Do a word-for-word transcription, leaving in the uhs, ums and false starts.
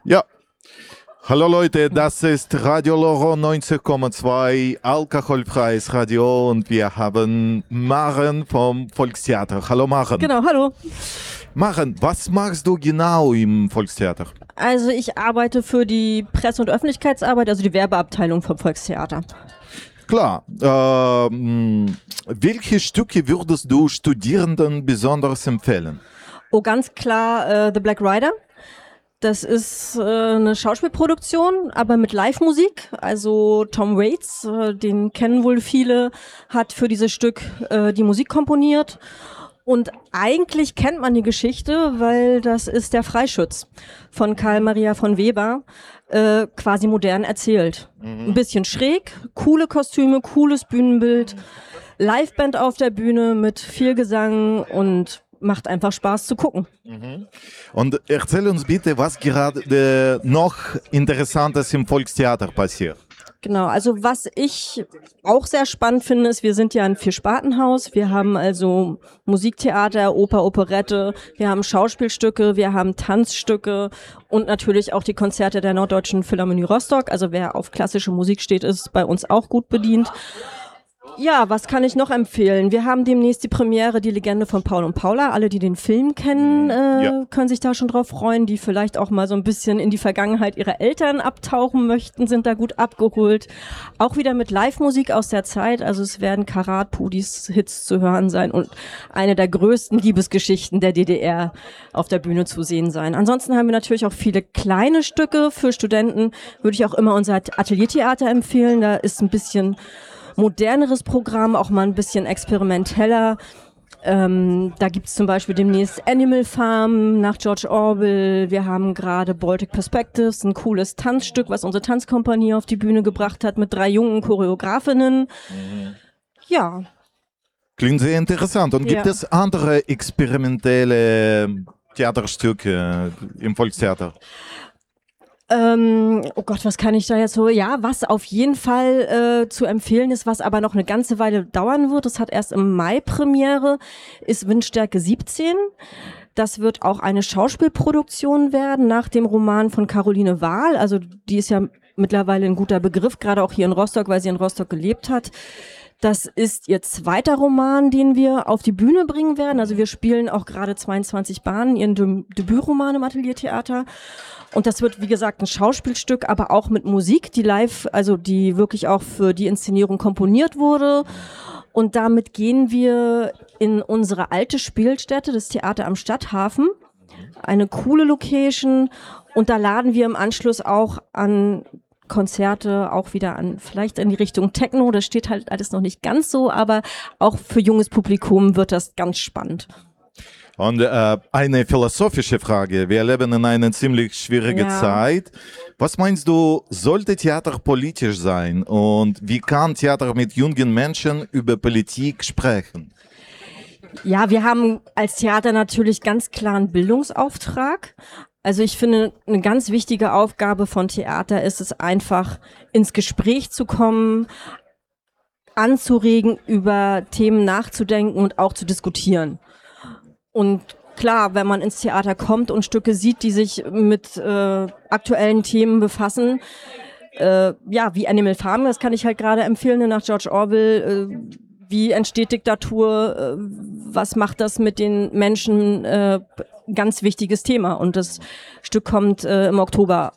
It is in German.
Ja, hallo Leute, das ist Radio Loro neunzig Komma zwei, alkoholfreies Radio und wir haben Maren vom Volkstheater. Hallo Maren. Genau, hallo. Maren, was machst du genau im Volkstheater? Also ich arbeite für die Presse- und Öffentlichkeitsarbeit, also die Werbeabteilung vom Volkstheater. Klar, ähm, welche Stücke würdest du Studierenden besonders empfehlen? Oh, ganz klar äh, The Black Rider. Das ist äh, eine Schauspielproduktion, aber mit Live-Musik. Also Tom Waits, äh, den kennen wohl viele, hat für dieses Stück äh, die Musik komponiert. Und eigentlich kennt man die Geschichte, weil das ist der Freischütz von Karl Maria von Weber, äh, quasi modern erzählt. Mhm. Ein bisschen schräg, coole Kostüme, cooles Bühnenbild, Liveband auf der Bühne mit viel Gesang und macht einfach Spaß zu gucken. Mhm. Und erzähl uns bitte, was gerade noch Interessantes im Volkstheater passiert. Genau, also was ich auch sehr spannend finde, ist, wir sind ja ein Vier-Sparten-Haus. Wir haben also Musiktheater, Oper, Operette, wir haben Schauspielstücke, wir haben Tanzstücke und natürlich auch die Konzerte der Norddeutschen Philharmonie Rostock. Also wer auf klassische Musik steht, ist bei uns auch gut bedient. Ja, was kann ich noch empfehlen? Wir haben demnächst die Premiere Die Legende von Paul und Paula. Alle, die den Film kennen, äh, ja. können sich da schon drauf freuen. Die vielleicht auch mal so ein bisschen in die Vergangenheit ihrer Eltern abtauchen möchten, sind da gut abgeholt. Auch wieder mit Live-Musik aus der Zeit. Also es werden Karat, Pudis Hits zu hören sein und eine der größten Liebesgeschichten der D D R auf der Bühne zu sehen sein. Ansonsten haben wir natürlich auch viele kleine Stücke. Für Studenten würde ich auch immer unser Ateliertheater empfehlen. Da ist ein bisschen moderneres Programm, auch mal ein bisschen experimenteller. Ähm, da gibt es zum Beispiel demnächst Animal Farm nach George Orwell. Wir haben gerade Baltic Perspectives, ein cooles Tanzstück, was unsere Tanzkompanie auf die Bühne gebracht hat mit drei jungen Choreografinnen. Mhm. Ja. Klingt sehr interessant. Und gibt ja. es andere experimentelle Theaterstücke im Volkstheater? Ähm, oh Gott, was kann ich da jetzt so? Ja, was auf jeden Fall äh, zu empfehlen ist, was aber noch eine ganze Weile dauern wird, das hat erst im Mai Premiere, ist Windstärke siebzehn. Das wird auch eine Schauspielproduktion werden nach dem Roman von Caroline Wahl. Also die ist ja mittlerweile ein guter Begriff, gerade auch hier in Rostock, weil sie in Rostock gelebt hat. Das ist ihr zweiter Roman, den wir auf die Bühne bringen werden. Also wir spielen auch gerade zweiundzwanzig Bahnen, ihren De- Debütroman im Ateliertheater. Und das wird, wie gesagt, ein Schauspielstück, aber auch mit Musik, die live, also die wirklich auch für die Inszenierung komponiert wurde. Und damit gehen wir in unsere alte Spielstätte, das Theater am Stadthafen. Eine coole Location. Und da laden wir im Anschluss auch an Konzerte auch wieder an, vielleicht in die Richtung Techno, das steht halt alles noch nicht ganz so, aber auch für junges Publikum wird das ganz spannend. Und äh, eine philosophische Frage, wir leben in einer ziemlich schwierigen ja. Zeit. Was meinst du, sollte Theater politisch sein und wie kann Theater mit jungen Menschen über Politik sprechen? Ja, wir haben als Theater natürlich ganz klar einen Bildungsauftrag. Also ich finde, eine ganz wichtige Aufgabe von Theater ist es einfach, ins Gespräch zu kommen, anzuregen, über Themen nachzudenken und auch zu diskutieren. Und klar, wenn man ins Theater kommt und Stücke sieht, die sich mit äh, aktuellen Themen befassen, äh, ja, wie Animal Farm, das kann ich halt gerade empfehlen, nach George Orwell, äh, wie entsteht Diktatur, äh, was macht das mit den Menschen, äh, ganz wichtiges Thema. Und das Stück kommt äh, im Oktober